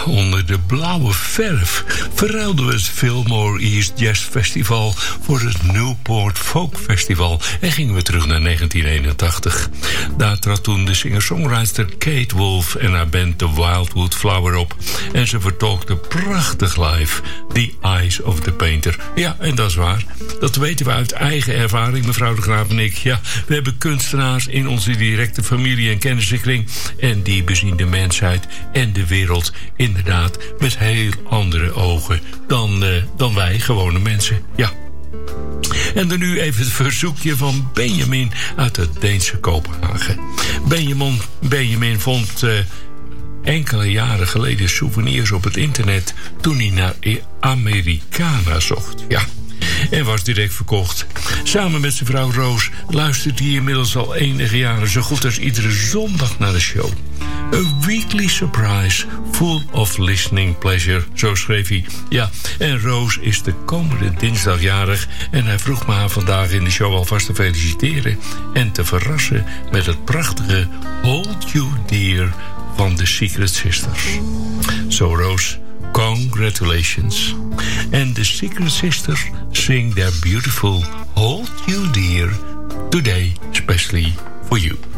onder de blauwe verf verruilden we het Fillmore East Jazz Festival voor het Newport Folk Festival en gingen we terug naar 1981. Daar trad toen de singer-songwriter Kate Wolf en haar band The Wildwood Flower op en ze vertolkte prachtig live The Eyes of the Painter. Ja, en dat is waar. Dat weten we uit eigen ervaring, mevrouw de Graaf en ik. Ja, we hebben kunstenaars in onze directe familie en kennissenkring en die bezien de mensheid en de wereld inderdaad met heel andere ogen dan wij gewone mensen. Ja. En dan nu even het verzoekje van Benjamin uit het Deense Kopenhagen. Benjamin vond enkele jaren geleden souvenirs op het internet toen hij naar Americana zocht. Ja. En was direct verkocht. Samen met zijn vrouw Roos luistert hij inmiddels al enige jaren zo goed als iedere zondag naar de show. A weekly surprise full of listening pleasure, zo schreef hij. Ja, en Roos is de komende dinsdag jarig en hij vroeg me haar vandaag in de show alvast te feliciteren en te verrassen met het prachtige Hold You Dear van de Secret Sisters. So Roos, congratulations. And the Secret Sisters sing their beautiful Hold You Dear today, especially for you.